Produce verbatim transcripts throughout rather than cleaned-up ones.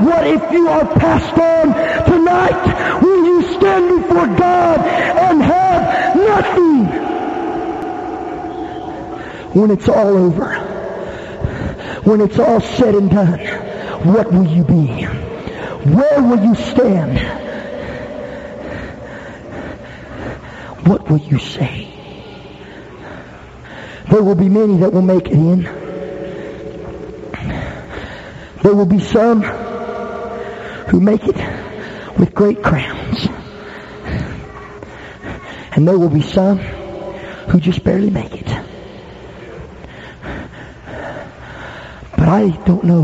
What if you are passed on tonight? Will you stand before God and have nothing? When it's all over, when it's all said and done, what will you be? Where will you stand? What will you say? There will be many that will make it in. There will be some who make it with great crowns. And there will be some who just barely make it. But I don't know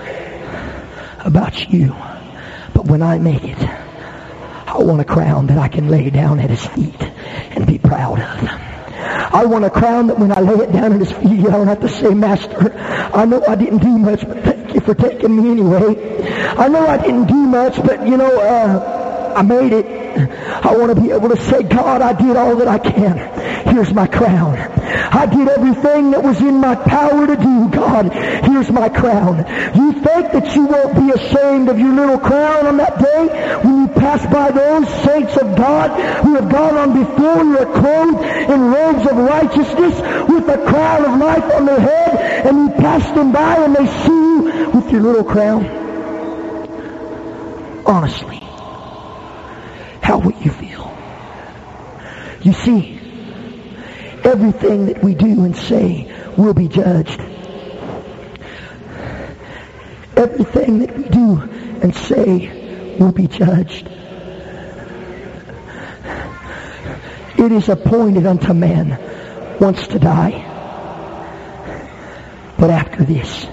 about you, but when I make it, I want a crown that I can lay down at His feet and be proud of. I want a crown that when I lay it down at His feet, I don't have to say, Master, I know I didn't do much, but thank you for taking me anyway. I know I didn't do much, but you know, uh, I made it. I want to be able to say, God, I did all that I can. Here's my crown. I did everything that was in my power to do. God, here's my crown. You think that you won't be ashamed of your little crown on that day when you pass by those saints of God who have gone on before you, are clothed in robes of righteousness with a crown of life on their head, and you pass them by and they see you with your little crown? Honestly, how would you feel? You see, everything that we do and say will be judged. Everything that we do and say will be judged. It is appointed unto man once to die, but after this.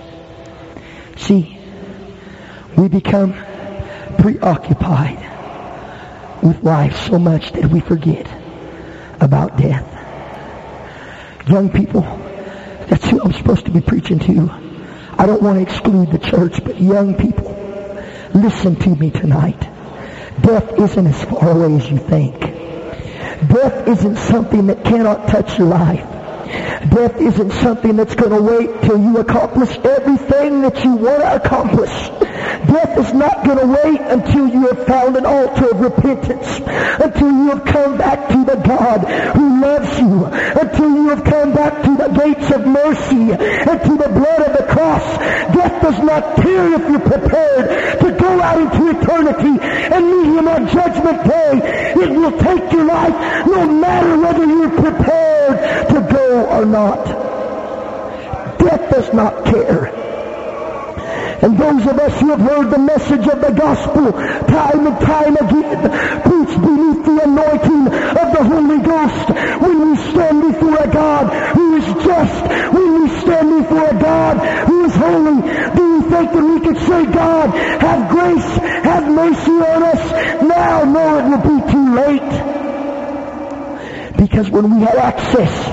See, we become preoccupied with life so much that we forget about death. Young people, that's who I'm supposed to be preaching to. I don't want to exclude the church, but young people, listen to me tonight. Death isn't as far away as you think. Death isn't something that cannot touch your life. Death isn't something that's going to wait till you accomplish everything that you want to accomplish. Death is not going to wait until you have found an altar of repentance, until you have come back to the God who loves you, until you have come back to the gates of mercy and to the blood of the cross. Death does not care if you're prepared to go out into eternity and meet Him on Judgment Day. It will take your life no matter whether you're prepared to go or not. Death does not care. And those of us who have heard the message of the gospel time and time again, preached beneath the anointing of the Holy Ghost, when we stand before a God who is just, when we stand before a God who is holy, do you think that we could say, God, have grace, have mercy on us now? No, it will be too late. Because when we have access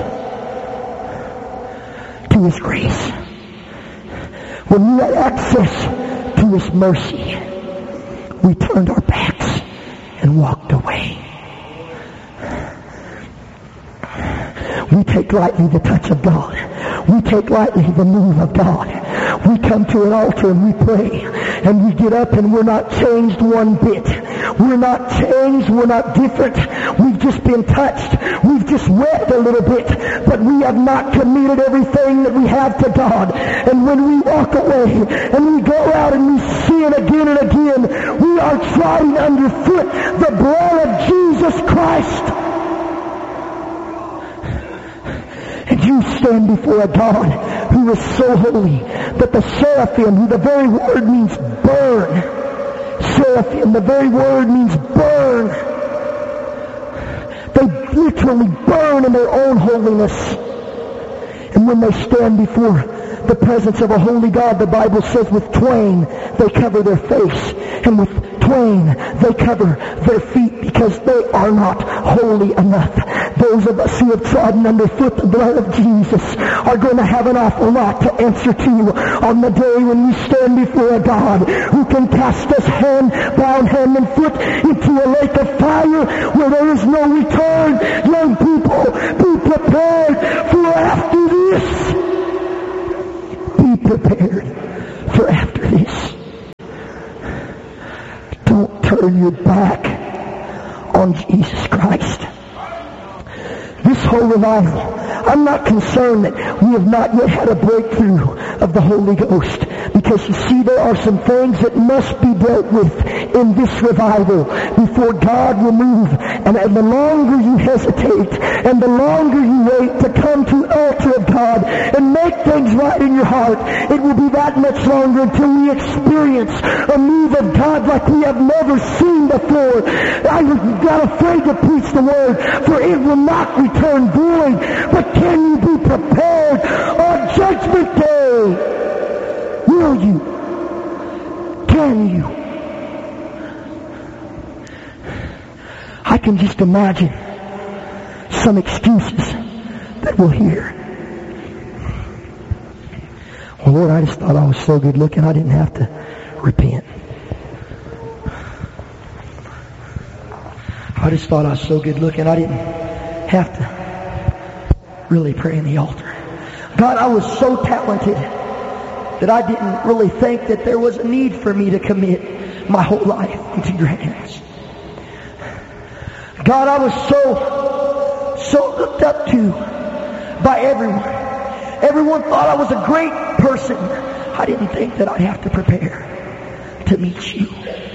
to His grace, when we had access to His mercy, we turned our backs and walked away. We take lightly the touch of God. We take lightly the move of God. We come to an altar and we pray, and we get up and we're not changed one bit. We're not changed. We're not different. We've just been touched. We've just wept a little bit, but we have not committed everything that we have to God. And when we walk away and we go out and we sin again and again, we are trodden underfoot the blood of Jesus Christ. And you stand before a God who is so holy that the seraphim, who the very word means burn, seraphim, the very word means burn. They literally burn in their own holiness. And when they stand before the presence of a holy God, the Bible says with twain they cover their face, and with twain they cover their feet, because they are not holy enough. Those of us who have trodden underfoot the blood of Jesus are going to have an awful lot to answer to on the day when we stand before a God who can cast us hand, bound hand and foot into a lake of fire where there is no return. Young people, be prepared for after this. Be prepared for after this. turn your back on Jesus Christ. This whole revival, I'm not concerned that we have not yet had a breakthrough of the Holy Ghost, because you see, there are some things that must be dealt with in this revival before God will move. And the longer you hesitate and the longer you wait to come to the altar of God and make things right in your heart, it will be that much longer until we experience a move of God like we have never seen before. I was not afraid to preach the word, for it will not return void. But can you be prepared on Judgment Day? Will you? Can you? I can just imagine some excuses that we'll hear. Well, Lord, I just thought I was so good looking I didn't have to repent. I just thought I was so good looking I didn't have to really pray in the altar. God, I was so talented that I didn't really think that there was a need for me to commit my whole life into your hands. God, I was so, so looked up to by everyone. Everyone thought I was a great person. I didn't think that I'd have to prepare to meet you.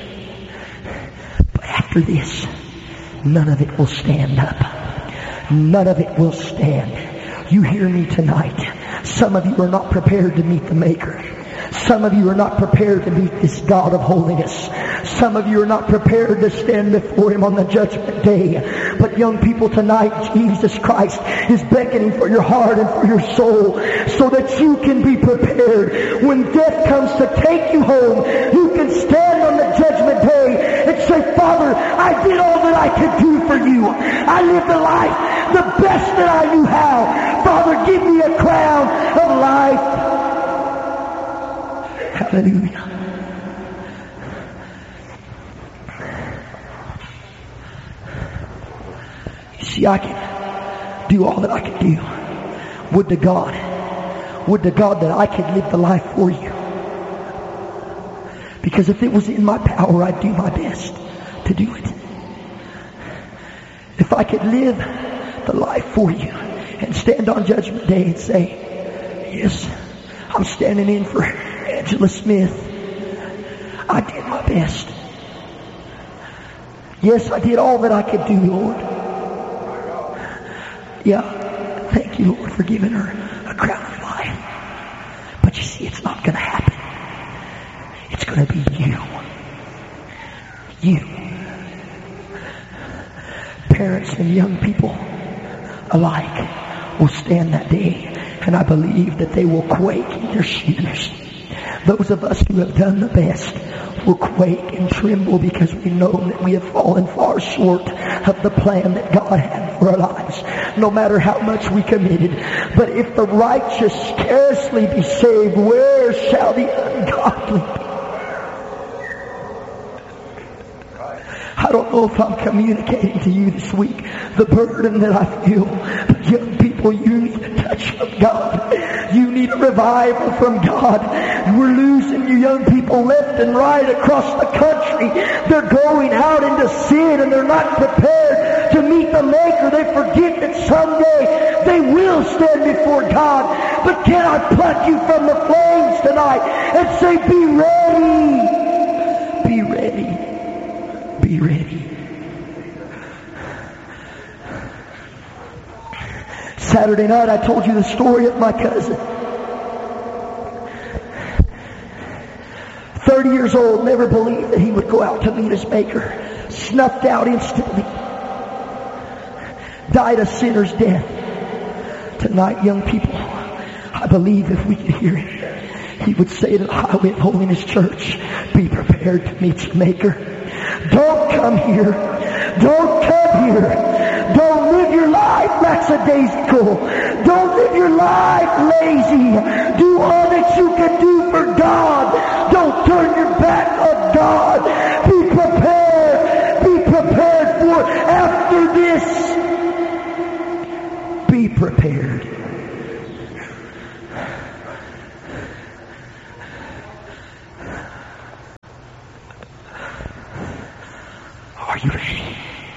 But after this, none of it will stand up. None of it will stand. You hear me tonight. Some of you are not prepared to meet the Maker. Some of you are not prepared to meet this God of holiness. Some of you are not prepared to stand before Him on the judgment day. But young people, tonight, Jesus Christ is beckoning for your heart and for your soul so that you can be prepared. When death comes to take you home, you can stand on the judgment day and say, Father, I did all that I could do for you. I lived the life the best that I knew how. Father, give me a crown of life. Hallelujah. You see, I can do all that I can do. Would to God, would to God that I could live the life for you. Because if it was in my power, I'd do my best to do it. If I could live the life for you and stand on Judgment Day and say, yes, I'm standing in for Angela Smith. I did my best. Yes, I did all that I could do, Lord. Yeah, thank you, Lord, for giving her a crown of life. But you see, it's not going to happen. It's going to be you. You. Parents and young people alike will stand that day, and I believe that they will quake in their shoes. Those of us who have done the best will quake and tremble because we know that we have fallen far short of the plan that God had for our lives, no matter how much we committed. But if the righteous scarcely be saved, where shall the ungodly be? I don't know if I'm communicating to you this week the burden that I feel. But young people, you need a touch from God. You need a revival from God. We're losing you young people left and right across the country. They're going out into sin and they're not prepared to meet the Maker. They forget that someday they will stand before God. But can I pluck you from the flames tonight and say, be ready. Be ready. Be ready. Saturday night I told you the story of my cousin. thirty years old, never believed that he would go out to meet his Maker. Snuffed out instantly. Died a sinner's death. Tonight, young people, I believe if we could hear him, he would say to the Highway of Holiness Church, be prepared to meet your Maker. Don't come here. Don't come here. Don't live your life lackadaisical. Don't live your life lazy. Do all that you can do for God. Don't turn your back on God. Be prepared. Be prepared for after this. Be prepared. you ready?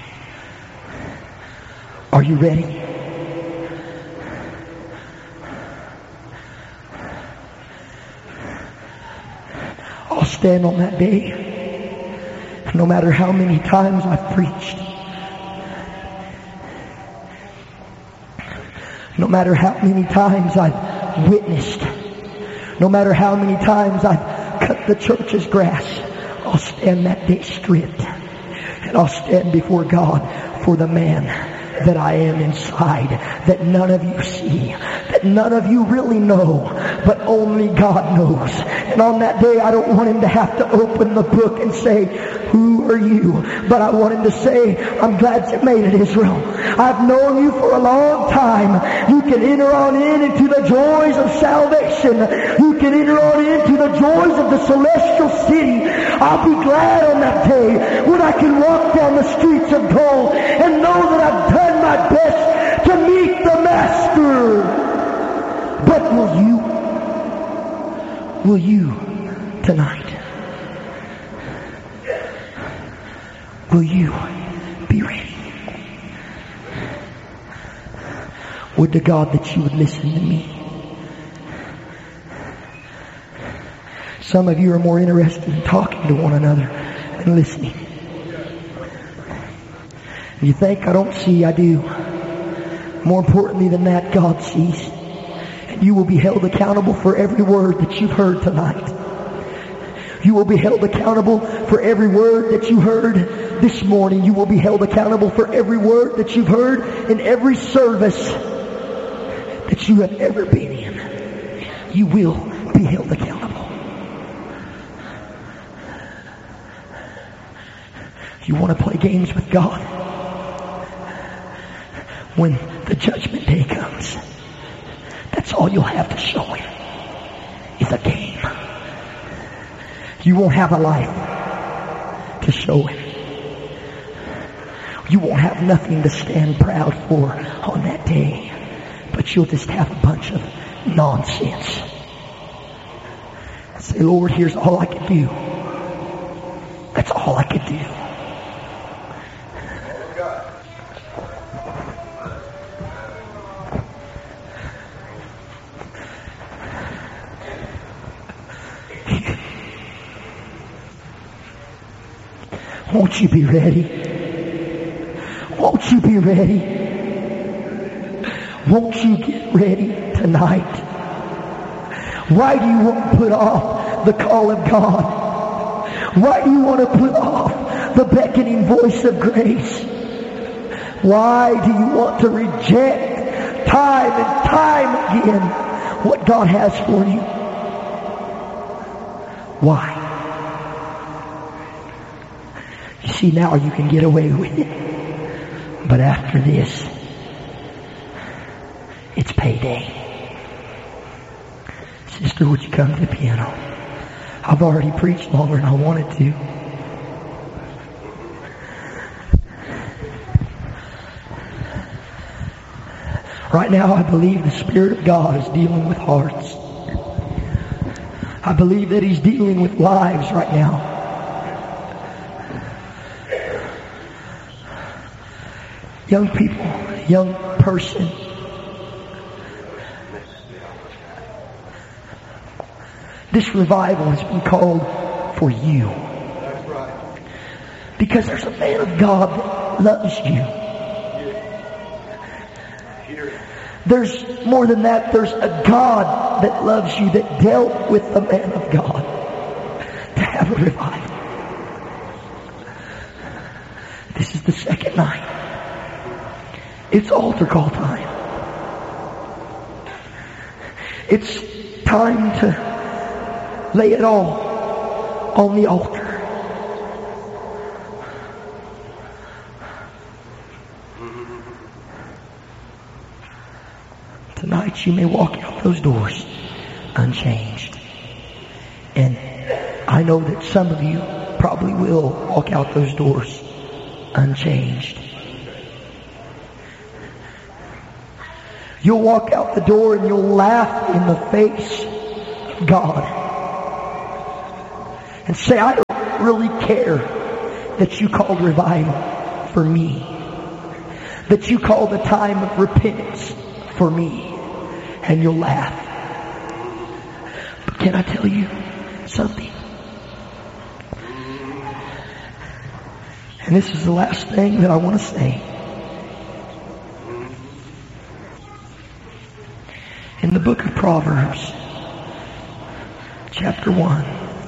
Are you ready? I'll stand on that day, no matter how many times I've preached, no matter how many times I've witnessed, no matter how many times I've cut the church's grass, I'll stand that day stripped, and I'll stand before God for the man that I am inside, that none of you see, that none of you really know, but only God knows. And on that day, I don't want him to have to open the book and say, who are you? But I want him to say, I'm glad you made it, Israel. I've known you for a long time. You can enter on in into the joys of salvation. You can enter on into the joys of the celestial city. I'll be glad on that day when I can walk down the streets of gold and know that I've done my best to meet the Master. But will you? Will you tonight? Will you be ready? Would to God that you would listen to me. Some of you are more interested in talking to one another than listening. You think I don't see, I do. More importantly than that, God sees. And you will be held accountable for every word that you've heard tonight. You will be held accountable for every word that you heard this morning. You will be held accountable for every word that you've heard in every service that you have ever been in. You will be held accountable. You want to play games with God? When the judgment day comes, that's all you'll have to show him is a game. You won't have a life to show him. You won't have nothing to stand proud for on that day. But you'll just have a bunch of nonsense. Say, Lord, here's all I could do. That's all I could do. Won't you be ready? Won't you be ready? Won't you get ready tonight? Why do you want to put off the call of God? Why do you want to put off the beckoning voice of grace? Why do you want to reject time and time again what God has for you? Why? You see, now you can get away with it. But after this, it's payday. Sister, would you come to the piano? I've already preached longer than I wanted to. Right now, I believe the Spirit of God is dealing with hearts. I believe that He's dealing with lives right now. Young people, young person, this revival has been called for you. Because there's a man of God that loves you. There's more than that, there's a God that loves you, that dealt with the man of God to have a revival. This is the second night. It's altar call time. It's time to lay it all on the altar. Tonight you may walk out those doors unchanged. And I know that some of you probably will walk out those doors unchanged. You'll walk out the door and you'll laugh in the face of God and say, I don't really care that you called revival for me. That you called a time of repentance for me. And you'll laugh. But can I tell you something? And this is the last thing that I want to say. In the book of Proverbs, chapter one,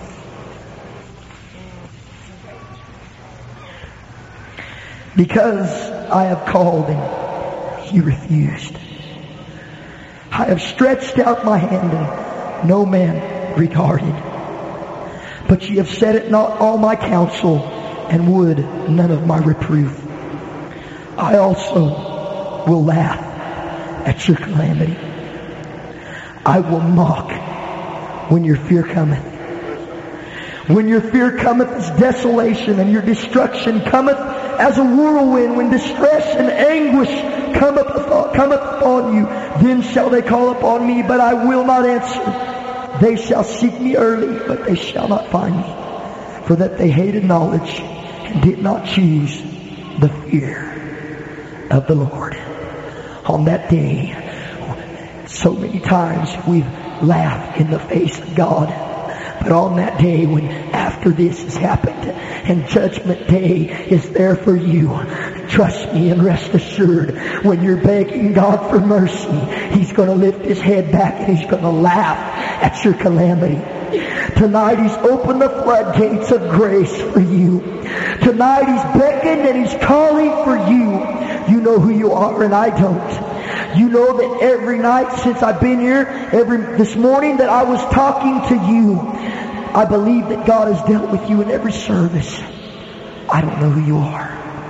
because I have called and he refused. I have stretched out my hand and no man regarded. But ye have set at naught all my counsel and would none of my reproof. I also will laugh at your calamity. I will mock when your fear cometh. When your fear cometh as desolation and your destruction cometh as a whirlwind, when distress and anguish cometh upon, cometh upon you, then shall they call upon me, but I will not answer. They shall seek me early, but they shall not find me. For that they hated knowledge and did not choose the fear of the Lord. On that day, so many times we've laughed in the face of God. But on that day when after this has happened and judgment day is there for you, trust me and rest assured, when you're begging God for mercy, He's going to lift His head back and He's going to laugh at your calamity. Tonight He's opened the floodgates of grace for you. Tonight He's beckoned and He's calling for you. You know who you are and I don't. You know that every night since I've been here, every this morning that I was talking to you, I believe that God has dealt with you in every service. I don't know who you are.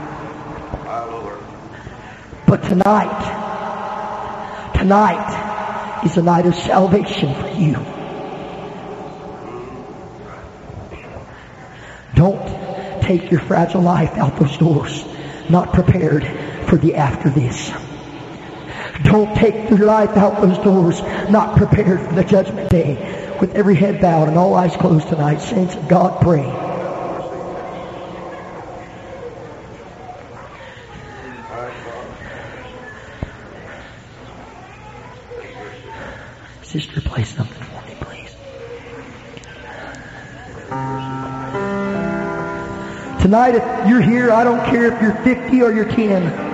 But tonight, tonight is a night of salvation for you. Don't take your fragile life out those doors, not prepared for the after this. Don't take your life out those doors, not prepared for the judgment day. With every head bowed and all eyes closed tonight, saints of God, pray. Sister, play something for me, please. Tonight, if you're here, I don't care if you're fifty or you're ten.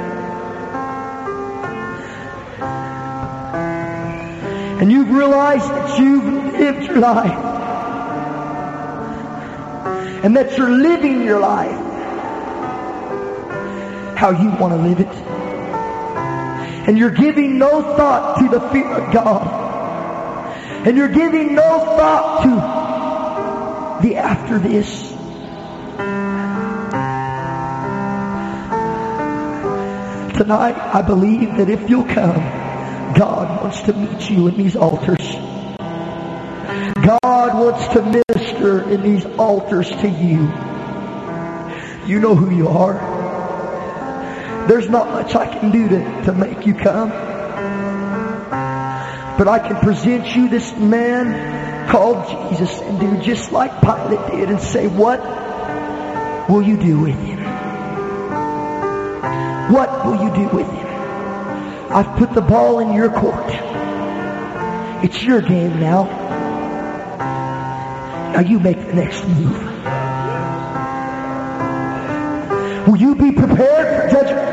And you've realized that you've lived your life. And that you're living your life how you want to live it. And you're giving no thought to the fear of God. And you're giving no thought to the after this. Tonight, I believe that if you'll come, God wants to meet you in these altars. God wants to minister in these altars to you. You know who you are. There's not much I can do to, to make you come. But I can present you this man called Jesus and do just like Pilate did and say, what will you do with him? What will you do with him? I've put the ball in your court. It's your game now. Now you make the next move. Will you be prepared for judgment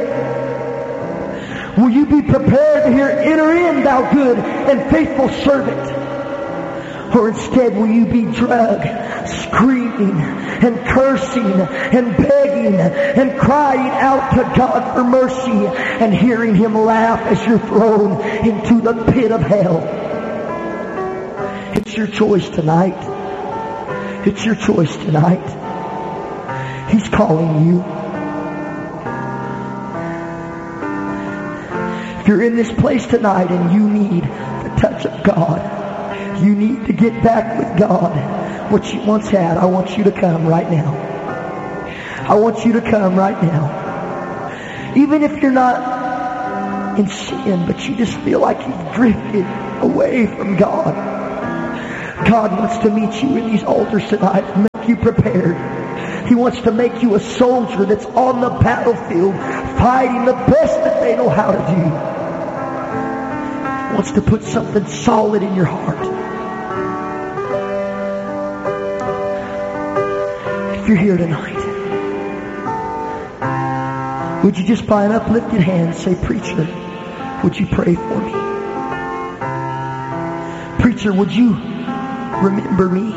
day? Will you be prepared to hear, enter in, thou good and faithful servant? Or instead will you be drugged, screaming and cursing and begging and crying out to God for mercy and hearing Him laugh as you're thrown into the pit of hell? It's your choice tonight. It's your choice tonight. He's calling you. If you're in this place tonight and you need the touch of God, you need to get back with God, what you once had, I want you to come right now. I want you to come right now. Even if you're not in sin, but you just feel like you've drifted away from God, God wants to meet you in these altars tonight and make you prepared. He wants to make you a soldier that's on the battlefield, fighting the best that they know how to do. He wants to put something solid in your heart. If you're here tonight, would you just by an uplifted hand say, "Preacher, would you pray for me? Preacher, would you remember me?"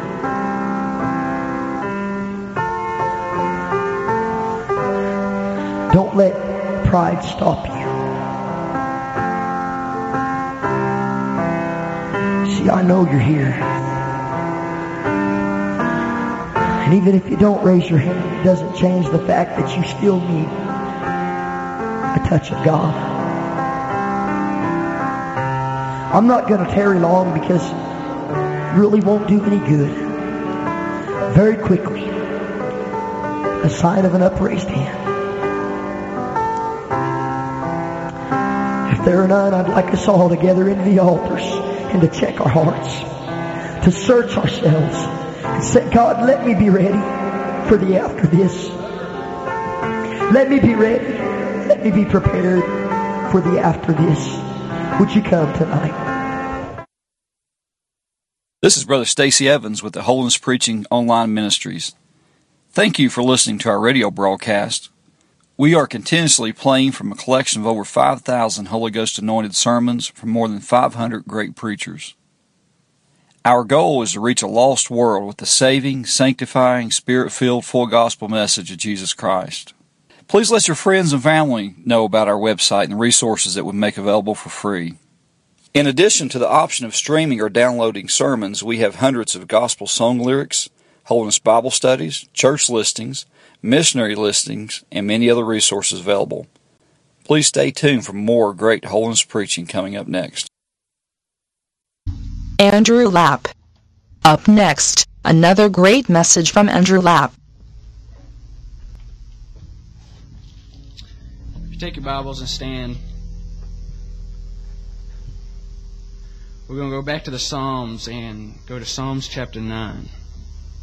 Don't let pride stop you. See, I know you're here. And even if you don't raise your hand, it doesn't change the fact that you still need a touch of God. I'm not going to tarry long because it really won't do any good. Very quickly, a sign of an upraised hand. If there are none, I'd like us all to gather into the altars and to check our hearts, to search ourselves and say, "God, let me be ready for the after this. Let me be ready. Let me be prepared for the after this." Would you come tonight? This is Brother Stacy Evans with the Holiness Preaching Online Ministries. Thank you for listening to our radio broadcast. We are continuously playing from a collection of over five thousand Holy Ghost anointed sermons from more than five hundred great preachers. Our goal is to reach a lost world with the saving, sanctifying, Spirit-filled, full gospel message of Jesus Christ. Please let your friends and family know about our website and the resources that we make available for free. In addition to the option of streaming or downloading sermons, we have hundreds of gospel song lyrics, Holiness Bible studies, church listings, missionary listings, and many other resources available. Please stay tuned for more great holiness preaching coming up next. Andrew Lapp. Up next, another great message from Andrew Lapp. Take your Bibles and stand. We're going to go back to the Psalms and go to Psalms chapter nine.